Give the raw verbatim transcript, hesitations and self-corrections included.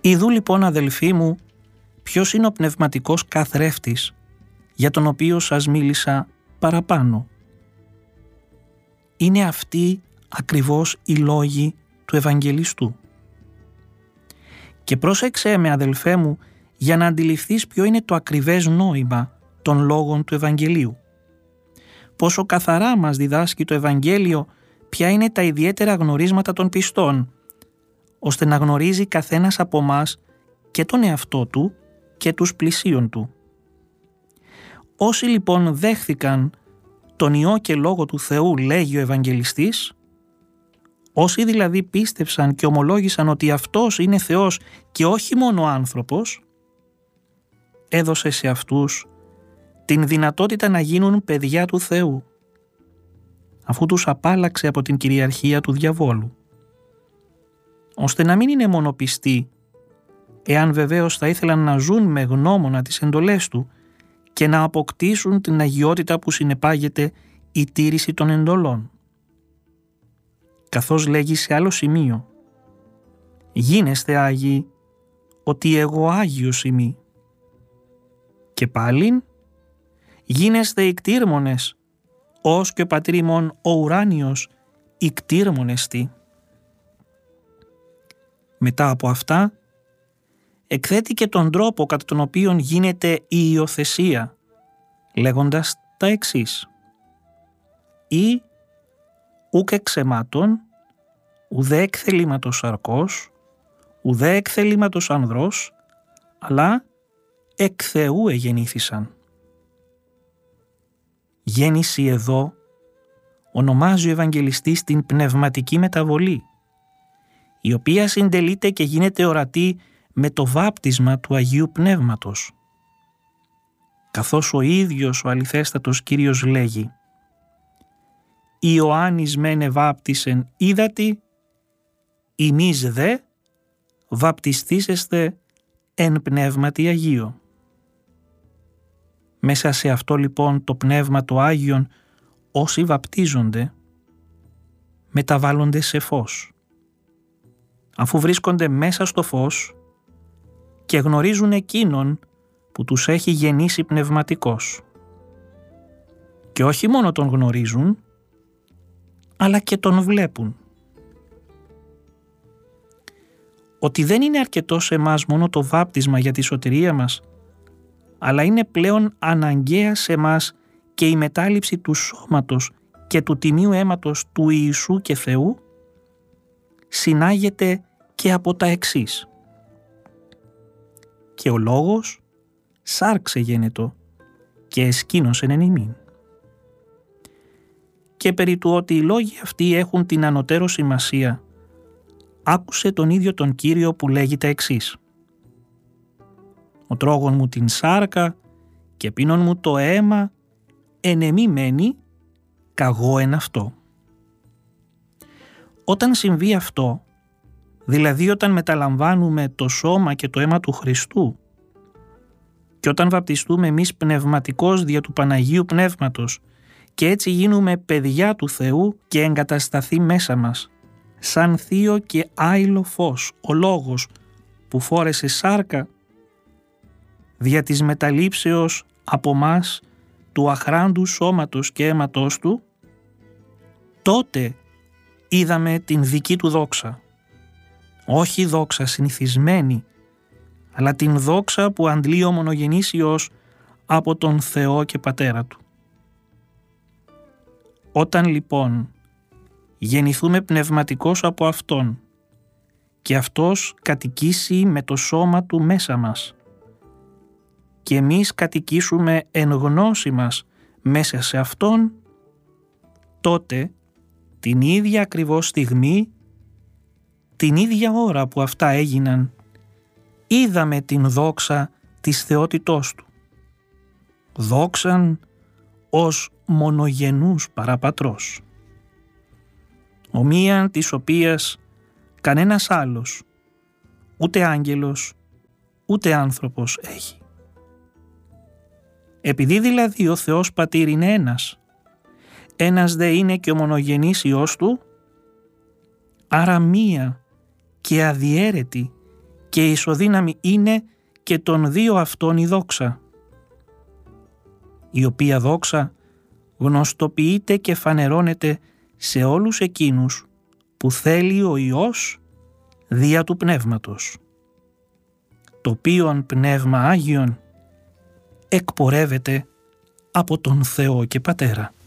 Ιδού λοιπόν, αδελφοί μου, ποιος είναι ο πνευματικός καθρέφτης για τον οποίο σας μίλησα παραπάνω. Είναι αυτοί ακριβώς οι λόγοι του Ευαγγελιστού. Και πρόσεξέ με, αδελφέ μου, για να αντιληφθείς ποιο είναι το ακριβές νόημα των λόγων του Ευαγγελίου. Πόσο καθαρά μας διδάσκει το Ευαγγέλιο ποια είναι τα ιδιαίτερα γνωρίσματα των πιστών, ώστε να γνωρίζει καθένας από μας και τον εαυτό του και τους πλησίον του. Όσοι λοιπόν δέχθηκαν τον Υιό και Λόγο του Θεού, λέγει ο Ευαγγελιστής, όσοι δηλαδή πίστεψαν και ομολόγησαν ότι αυτός είναι Θεός και όχι μόνο άνθρωπος, έδωσε σε αυτούς την δυνατότητα να γίνουν παιδιά του Θεού, αφού τους απάλλαξε από την κυριαρχία του διαβόλου, ώστε να μην είναι μόνο πιστοί, εάν βεβαίως θα ήθελαν να ζουν με γνώμονα τις εντολές του και να αποκτήσουν την αγιότητα που συνεπάγεται η τήρηση των εντολών. Καθώς λέγει σε άλλο σημείο, «Γίνεστε Άγιοι, ότι εγώ Άγιος ημί». Και πάλιν, «Γίνεστε ικτήρμονες, ως και ο πατήρ ημών ο ουράνιος ικτήρμονεστη». Μετά από αυτά, εκθέτει και τον τρόπο κατά τον οποίο γίνεται η υιοθεσία, λέγοντας τα εξής. «Ή ουκ εξαιμάτων, ουδέ εκ θελήματος σαρκός, ουδέ εκ θελήματος ανδρός, αλλά εκ Θεού εγεννήθησαν». Γέννηση εδώ ονομάζει ο Ευαγγελιστής την πνευματική μεταβολή, η οποία συντελείται και γίνεται ορατή με το βάπτισμα του Αγίου Πνεύματος. Καθώς ο ίδιος ο αληθέστατος Κύριος λέγει «Ιωάννης μεν εβάπτισεν ύδατι, ημείς δε βαπτιστήσεστε εν πνεύματι Αγίο». Μέσα σε αυτό λοιπόν το πνεύμα το Άγιον όσοι βαπτίζονται μεταβάλλονται σε φως. Αφού βρίσκονται μέσα στο φως και γνωρίζουν εκείνον που τους έχει γεννήσει πνευματικός. Και όχι μόνο τον γνωρίζουν, αλλά και τον βλέπουν. Ότι δεν είναι αρκετό σε εμάς μόνο το βάπτισμα για τη σωτηρία μας, αλλά είναι πλέον αναγκαία σε εμάς και η μετάληψη του σώματος και του τιμίου αίματος του Ιησού και Θεού, συνάγεται και από τα εξής. Και ο Λόγος σάρξε γένετο και εσκήνωσεν εν ημίν. Και περί του ότι οι λόγοι αυτοί έχουν την ανωτέρω σημασία, άκουσε τον ίδιο τον Κύριο που λέγει τα εξής. «Ο τρώγων μου την σάρκα και πίνων μου το αίμα, εν εμή μένει, καγώ εν αυτό». Όταν συμβεί αυτό, δηλαδή όταν μεταλαμβάνουμε το σώμα και το αίμα του Χριστού και όταν βαπτιστούμε εμείς πνευματικώς δια του Παναγίου Πνεύματος και έτσι γίνουμε παιδιά του Θεού και εγκατασταθεί μέσα μας, σαν θείο και άειλο φως, ο Λόγος που φόρεσε σάρκα, δια της μεταλήψεως από μας του αχράντου σώματος και αίματος του, τότε είδαμε την δική του δόξα. Όχι δόξα συνηθισμένη, αλλά την δόξα που αντλεί ο μονογενής Υιός από τον Θεό και Πατέρα του. Όταν λοιπόν γεννηθούμε πνευματικός από Αυτόν και Αυτός κατοικήσει με το σώμα Του μέσα μας και εμείς κατοικήσουμε εν γνώση μας μέσα σε Αυτόν, τότε την ίδια ακριβώς στιγμή, την ίδια ώρα που αυτά έγιναν, είδαμε την δόξα της θεότητός Του. Δόξαν ως μονογενούς παραπατρός, ομοίαν της οποίας κανένας άλλος, ούτε άγγελος, ούτε άνθρωπος έχει. Επειδή δηλαδή ο Θεός Πατήρ είναι ένας, ένας δε είναι και ο μονογενής Υιός Του, άρα μία και αδιέρετη και ισοδύναμη είναι και των δύο αυτών η δόξα, η οποία δόξα γνωστοποιείται και φανερώνεται σε όλους εκείνους που θέλει ο Υιός δια του Πνεύματος, το οποίον Πνεύμα Άγιον εκπορεύεται από τον Θεό και Πατέρα.